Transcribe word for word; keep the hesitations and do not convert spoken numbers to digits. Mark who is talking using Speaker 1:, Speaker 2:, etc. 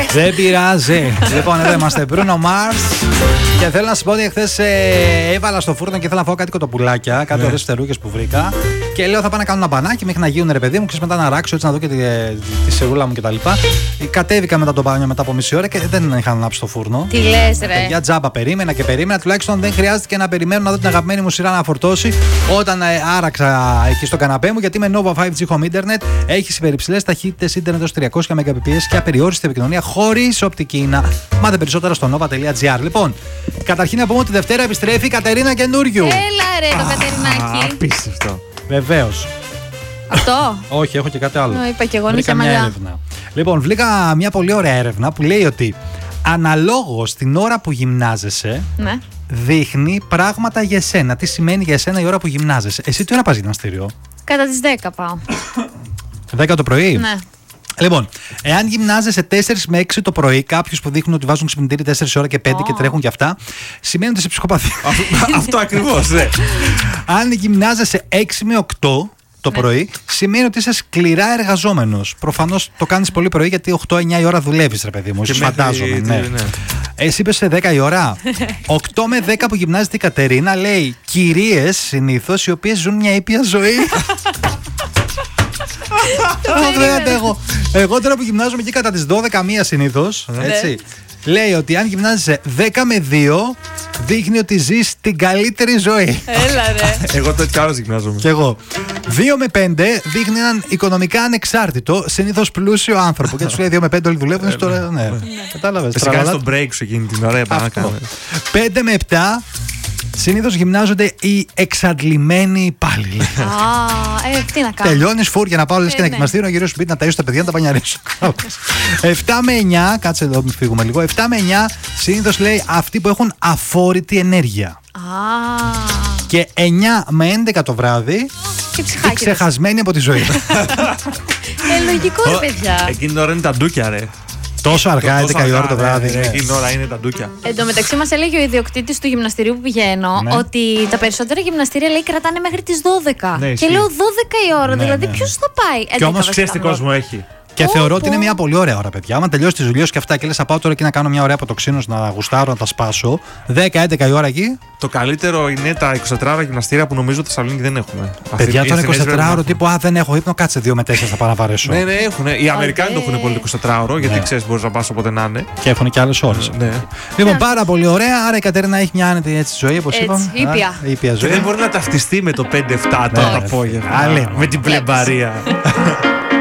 Speaker 1: Δεν πειράζει. Λοιπόν, εδώ είμαστε. Bruno Mars. Και θέλω να σου πω ότι εχθές ε, έβαλα στο φούρνο και ήθελα να φάω κάτι κοτοπουλάκια, κάτι ωραίες φτερούγες που βρήκα. Και λέω θα πάω να κάνω ένα μπανάκι μέχρι να γίνουν ρε παιδί μου. Ξέρεις μετά να ράξω έτσι να δω και τη, τη σεγούλα μου κτλ. Κατέβηκα μετά το μπάνιο μετά από μισή ώρα και δεν είχα ανάψει το φούρνο.
Speaker 2: Τι λες, ρε.
Speaker 1: Για τζάμπα περίμενα και περίμενα. Τουλάχιστον δεν χρειάζεται να περιμένω να δω την αγαπημένη μου σειρά να φορτώσει όταν ε, άραξα εκεί στο καναπέ μου. Γιατί με Nova φάιβ τζι Home Internet έχει υπερυψηλές ταχύτητες ίντερνετ ως τριακόσια Mbps και απεριόριστη επικοινωνία χωρίς οπτική ίνα. Μάθε περισσότερα στο nova τελεία gr. Λοιπόν, καταρχήν να πούμε ότι Δευτέρα επιστρέφει η Κατερίνα Καινούριου.
Speaker 2: Έλα ρε το Κατερινάκι.
Speaker 3: Απίστευτο.
Speaker 1: Βεβαίως.
Speaker 2: Αυτό.
Speaker 1: Όχι, έχω και κάτι άλλο.
Speaker 2: Νο, είπα και εγώ,
Speaker 1: βρήκα
Speaker 2: νύχια
Speaker 1: μια
Speaker 2: μαλλιά.
Speaker 1: έρευνα. Λοιπόν, βρήκα μια πολύ ωραία έρευνα που λέει ότι αναλόγως την ώρα που γυμνάζεσαι,
Speaker 2: Ναι.
Speaker 1: δείχνει πράγματα για εσένα. Τι σημαίνει για εσένα η ώρα που γυμνάζεσαι. Εσύ τι ώρα πας γυμναστήριο?
Speaker 2: Κατά τις δέκα πάω.
Speaker 1: δέκα το πρωί.
Speaker 2: Ναι.
Speaker 1: Λοιπόν, εάν γυμνάζεσαι τέσσερα με έξι το πρωί, κάποιους που δείχνουν ότι βάζουν ξυπνητήρι τέσσερις ώρα και πέντε
Speaker 2: Oh.
Speaker 1: και τρέχουν και αυτά, σημαίνει ότι είσαι ψυχοπαθή.
Speaker 3: Αυτό ακριβώς, ναι.
Speaker 1: Αν γυμνάζεσαι έξι με οκτώ το πρωί, σημαίνει ότι είσαι σκληρά εργαζόμενος. Προφανώς το κάνεις πολύ πρωί γιατί οκτώ εννιά η ώρα δουλεύεις, ρε παιδί μου.
Speaker 3: Και
Speaker 1: Ίσως
Speaker 3: μέχρι-
Speaker 1: φαντάζομαι. Ναι.
Speaker 3: ναι.
Speaker 1: Εσύ είπες σε δέκα η ώρα. οκτώ με δέκα που γυμνάζεται η Κατερίνα λέει κυρίες συνήθως οι οποίες ζουν μια ήπια ζωή. Αχ, δεν αντέχω. Εγώ τώρα που γυμνάζομαι εκεί κατά τις δώδεκα μία συνήθως, έτσι, λέει ότι αν γυμνάζεσαι δέκα με δύο, δείχνει ότι ζεις την καλύτερη ζωή.
Speaker 2: Έλα ρε.
Speaker 3: Εγώ το έτσι άλλος γυμνάζομαι.
Speaker 1: Κι εγώ. δύο με πέντε δείχνει έναν οικονομικά ανεξάρτητο, συνήθως πλούσιο άνθρωπο. Και του λέει δύο με πέντε όλοι δουλεύουν, εσύ τώρα ναι. Κατάλαβες.
Speaker 3: Εσύ κάνεις το break σου εκείνη την ώρα, επάνω να
Speaker 1: Αυτό.
Speaker 3: κάνεις.
Speaker 1: πέντε με επτά συνήθως γυμνάζονται οι εξαντλημένοι υπάλληλοι.
Speaker 2: Α, ε, τι να κάνω.
Speaker 1: Τελειώνει φούρ για να πάω λες
Speaker 2: Ε,
Speaker 1: και να
Speaker 2: ναι.
Speaker 1: γυμναστήριο να γυρίσω σπίτι να ταΐσω τα παιδιά να τα πανιαρίσω. επτά με εννιά, κάτσε εδώ, μην φύγουμε λίγο. επτά με εννιά συνήθως λέει αυτοί που έχουν αφόρητη ενέργεια.
Speaker 2: Α,
Speaker 1: Και εννιά με έντεκα το βράδυ
Speaker 2: και ψυχάκι.
Speaker 1: ξεχασμένοι από τη ζωή.
Speaker 2: Ε, λογικό ρε παιδιά.
Speaker 3: Εκείνη την ώρα είναι τα ντούκια, ρε.
Speaker 1: Τόσο αργά,
Speaker 3: Τόσο
Speaker 1: έντεκα η ώρα
Speaker 3: αργά,
Speaker 1: το
Speaker 3: ναι,
Speaker 1: βράδυ.
Speaker 3: ναι,
Speaker 1: ναι.
Speaker 3: Εκείνη την ώρα είναι τα ντούκια.
Speaker 2: Εν τω μεταξύ μας έλεγε ο ιδιοκτήτης του γυμναστηρίου που πηγαίνω
Speaker 1: Ναι.
Speaker 2: ότι τα περισσότερα γυμναστήρια λέει κρατάνε μέχρι τις δώδεκα.
Speaker 3: Ναι,
Speaker 2: Και
Speaker 3: ισχύει.
Speaker 2: λέω δώδεκα η ώρα,
Speaker 1: Ναι,
Speaker 2: δηλαδή
Speaker 1: ναι,
Speaker 2: ποιος θα πάει. έντεκα
Speaker 1: όμως
Speaker 2: βασικά
Speaker 3: Ξέρεις τι
Speaker 2: λέω.
Speaker 3: κόσμο έχει.
Speaker 1: Και
Speaker 2: Πω,
Speaker 1: θεωρώ
Speaker 2: πω.
Speaker 1: ότι είναι μια πολύ ωραία ώρα, παιδιά. Άμα τελειώσει τη δουλειά και αυτά και λες, θα πάω τώρα εκεί να κάνω μια ωραία αποτοξίνωση, να γουστάρω, να τα σπάσω. δέκα έντεκα η ώρα εκεί.
Speaker 3: Το καλύτερο είναι τα εικοσιτετράωρα γυμναστήρια που νομίζω ότι στη Θεσσαλονίκη δεν έχουμε.
Speaker 1: Παιδιά,
Speaker 3: Αυτή-
Speaker 1: τον
Speaker 3: οι Αθηνές πρέπει να
Speaker 1: εικοσιτετράωρο
Speaker 3: έχουν.
Speaker 1: τύπου, α, δεν έχω ύπνο, κάτσε δύο με τέσσερα θα πάω να βαρέσω.
Speaker 3: Ναι, ναι, έχουν. Οι Αμερικάνοι το έχουν πολύ το εικοσιτετράωρο, γιατί
Speaker 1: Ναι.
Speaker 3: ξέρεις μπορεί να πα όποτε να είναι.
Speaker 1: Και έχουν και άλλες ώρες.
Speaker 3: Ναι.
Speaker 1: Λοιπόν, πάρα πολύ ωραία. Άρα η Κατερίνα έχει μια άνετη έτσι ζωή, όπως
Speaker 2: Έτσι,
Speaker 1: είπαμε.
Speaker 2: ήπια.
Speaker 1: Α, ήπια
Speaker 3: Και
Speaker 1: ζωή.
Speaker 3: δεν μπορεί να ταυτιστεί με το πέντε εφτά τώρα
Speaker 1: Ναι,
Speaker 3: το απόγευμα.
Speaker 1: άλλη.
Speaker 3: Με την πλεμπαρία.